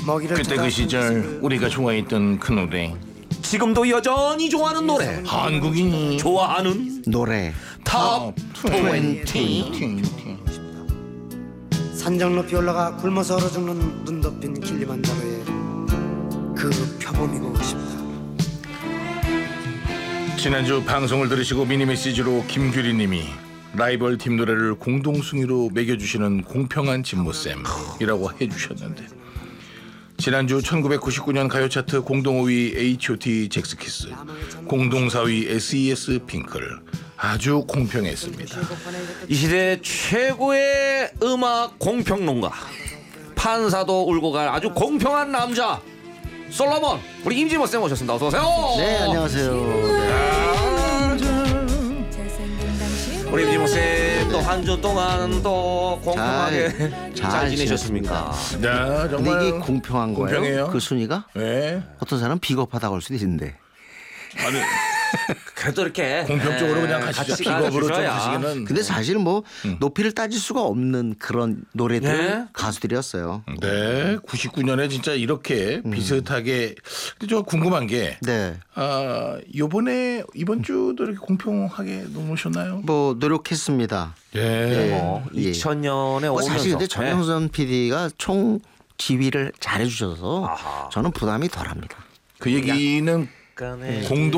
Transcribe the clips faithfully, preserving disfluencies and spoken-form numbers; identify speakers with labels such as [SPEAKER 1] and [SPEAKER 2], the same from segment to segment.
[SPEAKER 1] 먹이를
[SPEAKER 2] 그때
[SPEAKER 1] 찾아
[SPEAKER 2] 그 시절 우리가 좋아했던 그 노래,
[SPEAKER 3] 지금도 여전히 좋아하는 노래,
[SPEAKER 2] 한국인이
[SPEAKER 3] 좋아하는
[SPEAKER 4] 노래
[SPEAKER 3] 탑
[SPEAKER 2] 이십.
[SPEAKER 1] 산정 높이 올라가 굶어서 얼어 죽는 눈 덮인 킬리만자로의 그 표범이고 싶다.
[SPEAKER 2] 지난주 방송을 들으시고 미니 메시지로 김규리님이 라이벌 팀 노래를 공동순위로 매겨주시는 공평한 진모쌤이라고 해주셨는데, 지난주 천구백구십구 년 가요차트 공동 오 위 에이치 오 티 잭스키스, 공동 사 위 에스 이 에스 핑클, 아주 공평했습니다.
[SPEAKER 3] 이 시대 최고의 음악 공평론가, 판사도 울고 갈 아주 공평한 남자 솔로몬, 우리 임진모 쌤 오셨습니다. 어서 오세요.
[SPEAKER 4] 네, 안녕하세요.
[SPEAKER 3] 우리 임진모 쌤또 한 주 동안 또 공평하게
[SPEAKER 4] 잘,
[SPEAKER 3] 잘,
[SPEAKER 4] 잘
[SPEAKER 3] 지내셨습니까?
[SPEAKER 2] 네,
[SPEAKER 4] 근데
[SPEAKER 2] 정말
[SPEAKER 4] 이게 공평한 거예요?
[SPEAKER 2] 공평해요.
[SPEAKER 4] 그 순위가?
[SPEAKER 2] 네.
[SPEAKER 4] 어떤 사람은 비겁하다고 할 수도 있는데.
[SPEAKER 2] 아니,
[SPEAKER 3] 그래도 이렇게
[SPEAKER 2] 공평적으로 그냥 가시죠.
[SPEAKER 3] 같이
[SPEAKER 2] 비겁으로 좀
[SPEAKER 3] 가주셔야.
[SPEAKER 2] 가시기는.
[SPEAKER 4] 근데 사실 뭐 높이를 따질 수가 없는 그런 노래들
[SPEAKER 3] 네?
[SPEAKER 4] 가수들이었어요.
[SPEAKER 2] 네, 구십구 년에 진짜 이렇게 비슷하게. 근데 저 궁금한 게,
[SPEAKER 4] 네.
[SPEAKER 2] 아, 요번에 이번 주도 이렇게 공평하게 넘으셨나요?
[SPEAKER 4] 뭐 노력했습니다.
[SPEAKER 2] 예.
[SPEAKER 4] 네.
[SPEAKER 3] 어,
[SPEAKER 4] 예.
[SPEAKER 3] 이천 년에
[SPEAKER 4] 뭐
[SPEAKER 3] 오면서
[SPEAKER 4] 사실 근데 정영선 피디가 총 지휘를 잘해주셔서
[SPEAKER 3] 아하.
[SPEAKER 4] 저는 부담이 덜합니다.
[SPEAKER 2] 그 얘기는
[SPEAKER 3] 약간의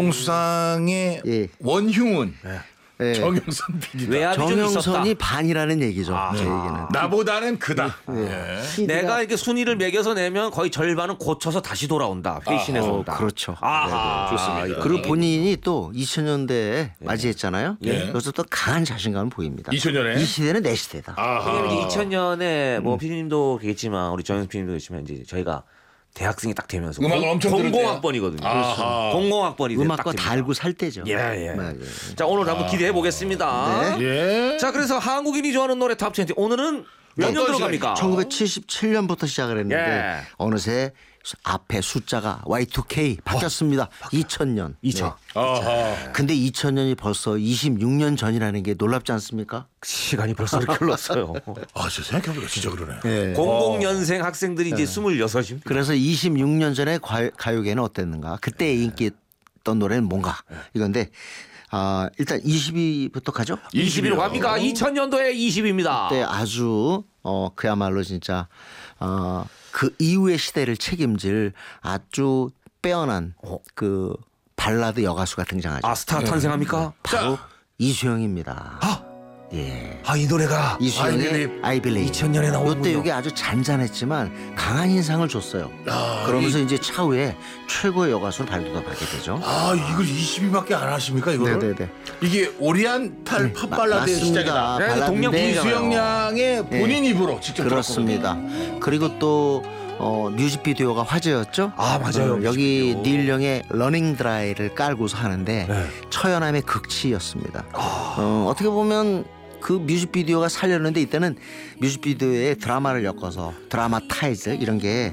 [SPEAKER 2] 공동수상의
[SPEAKER 4] 예.
[SPEAKER 2] 원흉은
[SPEAKER 4] 네.
[SPEAKER 2] 정영선 피디다.
[SPEAKER 3] 외압이 좀 있었다.
[SPEAKER 4] 정영선이 반이라는 얘기죠. 제 얘기는.
[SPEAKER 2] 나보다는 그다.
[SPEAKER 4] 네.
[SPEAKER 2] 예.
[SPEAKER 3] 내가 이렇게 순위를 매겨서 내면 거의 절반은 고쳐서 다시 돌아온다. 회신해서
[SPEAKER 4] 어,
[SPEAKER 3] 온다.
[SPEAKER 4] 그렇죠.
[SPEAKER 3] 아하.
[SPEAKER 2] 좋습니다.
[SPEAKER 4] 그리고 본인이 또 이천 년대에 맞이했잖아요.
[SPEAKER 2] 예.
[SPEAKER 4] 그래서 또 강한 자신감을 보입니다.
[SPEAKER 2] 이천 년에?
[SPEAKER 4] 이 시대는 내 시대다.
[SPEAKER 2] 아하.
[SPEAKER 3] 왜냐면 이제 이천 년에 뭐 피디님도 계겠지만 우리 정영수 피디님도 계시면 이제 저희가 대학생이 딱 되면서
[SPEAKER 2] 음악을
[SPEAKER 3] 공-
[SPEAKER 2] 엄청 들을
[SPEAKER 3] 공공학번이거든요.
[SPEAKER 2] 아하.
[SPEAKER 3] 공공학번이 이제
[SPEAKER 4] 음악과
[SPEAKER 3] 딱 됩니다.
[SPEAKER 4] 달고 살 때죠.
[SPEAKER 3] 예, 예.
[SPEAKER 4] 맞아요.
[SPEAKER 3] 자, 오늘 한번 기대해 보겠습니다.
[SPEAKER 4] 네.
[SPEAKER 2] 예.
[SPEAKER 3] 자, 그래서 한국인이 좋아하는 노래 탑 이십. 오늘은 몇 년
[SPEAKER 2] 어떤
[SPEAKER 3] 들어갑니까?
[SPEAKER 4] 천구백칠십칠 년부터 시작을 했는데
[SPEAKER 3] 예.
[SPEAKER 4] 어느새 앞에 숫자가 와이 투 케이 바뀌었습니다. 이천 년.
[SPEAKER 3] 이천.
[SPEAKER 4] 네.
[SPEAKER 2] 아하.
[SPEAKER 4] 근데 이천 년이 벌써 이십육 년 전이라는 게 놀랍지 않습니까?
[SPEAKER 3] 시간이 벌써 이렇게 흘렀어요.
[SPEAKER 2] 아, 저 생각해보니까 진짜 그러네.
[SPEAKER 4] 네.
[SPEAKER 3] 공공년생 학생들이 이제 스물여섯입니다.
[SPEAKER 4] 그래서 이십육 년 전에 가- 가요계는 어땠는가? 그때 인기 있던 노래는 뭔가? 이건데 아, 일단 이십 위부터 가죠.
[SPEAKER 3] 이십 위로 갑니까? 이천 년도에 이십 위입니다.
[SPEAKER 4] 그때 아주 어 그야말로 진짜 어 그 이후의 시대를 책임질 아주 빼어난 그 발라드 여가수가 등장하죠.
[SPEAKER 3] 아, 스타 탄생합니까?
[SPEAKER 4] 바로 이수영입니다.
[SPEAKER 3] 아,
[SPEAKER 4] 예.
[SPEAKER 3] 아, 이 노래가
[SPEAKER 4] 이수영의 I Believe.
[SPEAKER 3] 이천 년에 나오는군요.
[SPEAKER 4] 이때 이게 아주 잔잔했지만 강한 인상을 줬어요.
[SPEAKER 2] 아,
[SPEAKER 4] 그러면서 이제 차후에 최고의 여가수로 발돋움하게 되죠.
[SPEAKER 2] 아, 이걸 이십 위밖에 안 하십니까, 이거를?
[SPEAKER 4] 네네네.
[SPEAKER 2] 이게 오리엔탈 팝발라드의 시작이다.
[SPEAKER 3] 네,
[SPEAKER 4] 발라드인데
[SPEAKER 3] 동양 분위기잖아요.
[SPEAKER 2] 이수영 양의 본인 입으로 직접
[SPEAKER 4] 그렇습니다. 그리고 또 어, 뮤직비디오가 화제였죠.
[SPEAKER 3] 아, 맞아요.
[SPEAKER 4] 어, 여기
[SPEAKER 3] 뮤직비디오.
[SPEAKER 4] 닐 영의 러닝 드라이를 깔고서 하는데
[SPEAKER 3] 네.
[SPEAKER 4] 처연함의 극치였습니다. 어, 어떻게 보면 그 뮤직비디오가 살렸는데 이때는 뮤직비디오에 드라마를 엮어서 드라마타이즈 이런 게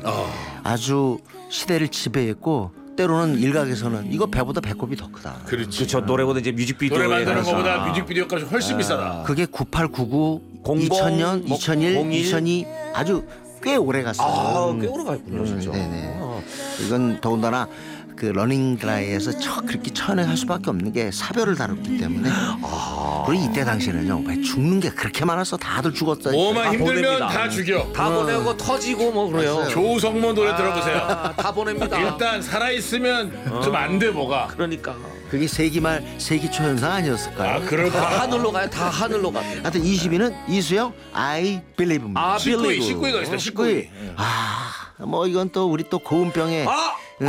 [SPEAKER 4] 아주 시대를 지배했고 때로는 일각에서는 이거 배보다 배꼽이 더 크다.
[SPEAKER 2] 그렇지.
[SPEAKER 3] 그렇죠. 노래보다 이제 뮤직비디오에
[SPEAKER 2] 노래 만드는
[SPEAKER 3] 관해서.
[SPEAKER 2] 것보다 뮤직비디오까지 훨씬 비싸다.
[SPEAKER 4] 그게 구십팔, 구십구,
[SPEAKER 3] 공공,
[SPEAKER 4] 이천 년,
[SPEAKER 3] 뭐,
[SPEAKER 4] 이천일,
[SPEAKER 3] 공일.
[SPEAKER 4] 이천이 아주 꽤 오래 갔어요.
[SPEAKER 3] 아, 꽤 오래 갔군요, 진짜.
[SPEAKER 4] 네네.
[SPEAKER 3] 아.
[SPEAKER 4] 이건 더군다나 그 러닝 드라이에서 처, 그렇게 처연할 수밖에 없는 게 사별을 다뤘기 때문에. 그리고 이때 당시에는요, 왜 죽는 게 그렇게 많아서 다들 죽었어요.
[SPEAKER 2] 뭐만
[SPEAKER 3] 아,
[SPEAKER 2] 힘들면
[SPEAKER 3] 보냅니다.
[SPEAKER 2] 다 죽여.
[SPEAKER 3] 다 보내고 터지고 뭐 그래요.
[SPEAKER 4] 맞아요.
[SPEAKER 2] 조성모 노래 들어보세요.
[SPEAKER 3] 아, 다 보냅니다.
[SPEAKER 2] 일단 살아있으면 좀 안 돼, 뭐가.
[SPEAKER 3] 그러니까
[SPEAKER 4] 그게 세기말 세기초 현상 아니었을까요?
[SPEAKER 2] 아,
[SPEAKER 3] 다
[SPEAKER 2] 그럴까.
[SPEAKER 3] 하늘로 가요. 다 하늘로 가요.
[SPEAKER 4] 하여튼 이십 위는 이수영 I Believe입니다.
[SPEAKER 3] 아,
[SPEAKER 2] 십구 위,
[SPEAKER 3] 빌리브.
[SPEAKER 2] 십구 위가 있어요, 십구 위.
[SPEAKER 4] 아, 뭐 이건 또 우리 또 고은병의
[SPEAKER 3] 아,
[SPEAKER 4] 응,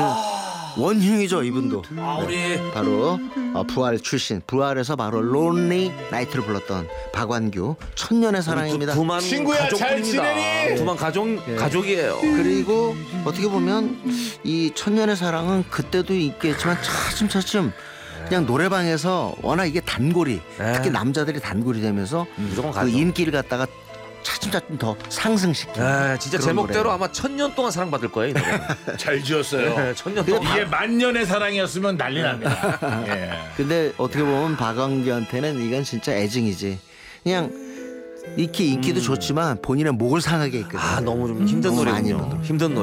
[SPEAKER 4] 원흉이죠, 이분도.
[SPEAKER 3] 아, 우리
[SPEAKER 4] 바로 어, 부활 출신, 부활에서 바로 론리 나이트를 불렀던 박완규 천년의 사랑입니다.
[SPEAKER 3] 두, 두만
[SPEAKER 2] 친구야, 잘
[SPEAKER 3] 가족뿐입니다.
[SPEAKER 2] 지내니?
[SPEAKER 3] 두만 가족 가족이에요.
[SPEAKER 4] 그리고 어떻게 보면 이 천년의 사랑은 그때도 있겠지만 차츰차츰 그냥 노래방에서 워낙 이게 단골이
[SPEAKER 3] 네.
[SPEAKER 4] 특히 남자들이 단골이 되면서
[SPEAKER 3] 무조건
[SPEAKER 4] 그
[SPEAKER 3] 가죠.
[SPEAKER 4] 인기를 갖다가 차츰차츰 더 상승시키는
[SPEAKER 3] 네, 진짜
[SPEAKER 4] 그런
[SPEAKER 3] 제목대로
[SPEAKER 4] 노래예요.
[SPEAKER 3] 아마 천년 동안 사랑받을 거예요. 이 노래는.
[SPEAKER 2] 잘 지었어요.
[SPEAKER 3] 네, 천년
[SPEAKER 4] 그게
[SPEAKER 3] 동안.
[SPEAKER 2] 이게 만년의 사랑이었으면 난리 납니다. 예.
[SPEAKER 4] 근데 어떻게 보면 박완규한테는 이건 진짜 애증이지. 그냥 이렇게 인기도 좋지만 본인의 목을 상하게 했거든요.
[SPEAKER 3] 아, 너무 좀 힘든
[SPEAKER 4] 너무 많이
[SPEAKER 3] 노래군요.
[SPEAKER 4] 부르더라고요.
[SPEAKER 3] 힘든 노래.